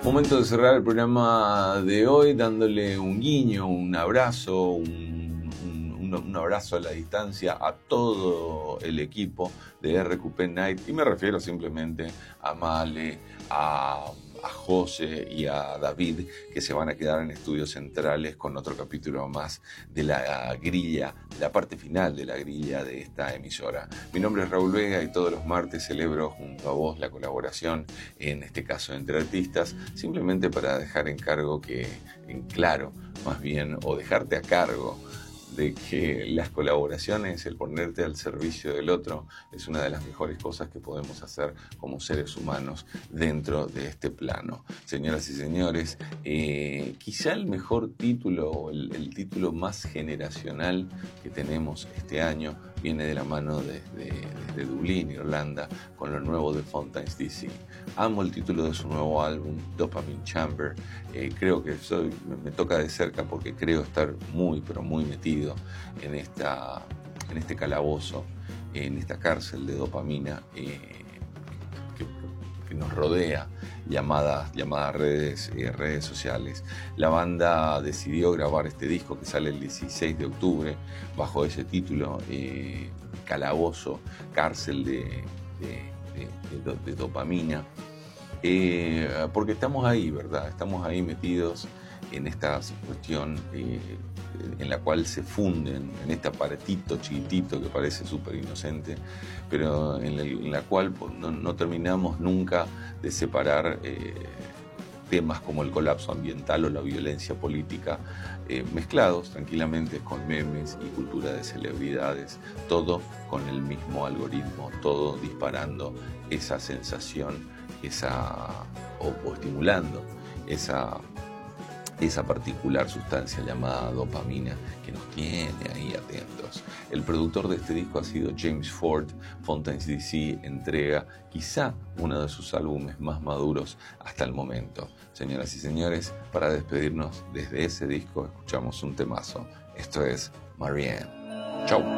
Momento de cerrar el programa de hoy dándole un guiño, un abrazo, un abrazo a la distancia a todo el equipo de RQP Night, y me refiero simplemente a Male, a José y a David, que se van a quedar en estudios centrales con otro capítulo más de la grilla, la parte final de la grilla de esta emisora. Mi nombre es Raúl Vega y todos los martes celebro junto a vos la colaboración, en este caso entre artistas, simplemente para dejar en claro, más bien, o dejarte a cargo de que las colaboraciones, el ponerte al servicio del otro, es una de las mejores cosas que podemos hacer como seres humanos dentro de este plano. Señoras y señores, quizá el mejor título, o el título más generacional que tenemos este año, viene de la mano desde Dublín, Irlanda, con lo nuevo de Fontaines DC. Amo el título de su nuevo álbum, Dopamine Chamber. Creo que me toca de cerca porque creo estar muy, pero muy metido en este calabozo, en esta cárcel de dopamina que nos rodea, llamadas redes sociales. La banda decidió grabar este disco que sale el 16 de octubre bajo ese título, Calabozo, Cárcel de Dopamina, porque estamos ahí, ¿verdad? Estamos ahí metidos en esta cuestión en la cual se funden, en este aparatito chiquitito que parece súper inocente, pero en la cual no terminamos nunca de separar temas como el colapso ambiental o la violencia política, mezclados tranquilamente con memes y cultura de celebridades, todo con el mismo algoritmo, todo disparando esa sensación, o estimulando esa particular sustancia llamada dopamina que nos tiene ahí atentos. El productor de este disco ha sido James Ford. Fontaines DC entrega quizá uno de sus álbumes más maduros hasta el momento. Señoras y señores, para despedirnos desde ese disco escuchamos un temazo. Esto es Marianne. Chau.